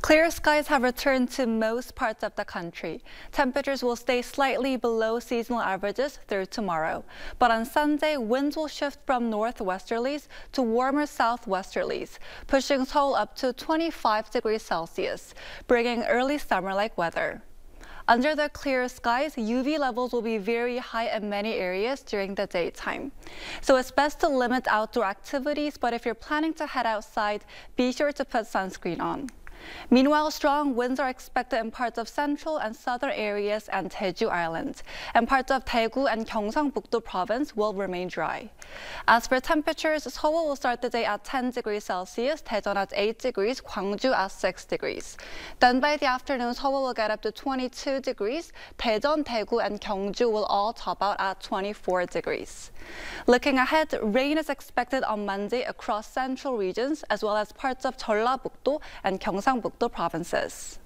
Clear skies have returned to most parts of the country. Temperatures will stay slightly below seasonal averages through tomorrow. But on Sunday, winds will shift from northwesterlies to warmer southwesterlies, pushing Seoul up to 25 degrees Celsius, bringing early summer-like weather. Under the clear skies, UV levels will be very high in many areas during the daytime. So it's best to limit outdoor activities, but if you're planning to head outside, be sure to put sunscreen on. Meanwhile, strong winds are expected in parts of central and southern areas and Jeju Island, and parts of Daegu and Gyeongsang-Buk-do province will remain dry. As for temperatures, Seoul will start the day at 10 degrees Celsius, Daejeon at 8 degrees, Gwangju at 6 degrees. Then by the afternoon, Seoul will get up to 22 degrees. Daejeon, Daegu, and Gyeongju will all top out at 24 degrees. Looking ahead, rain is expected on Monday across central regions, as well as parts of Jeollabuk-do and Gyeongsang-Buk-do provinces.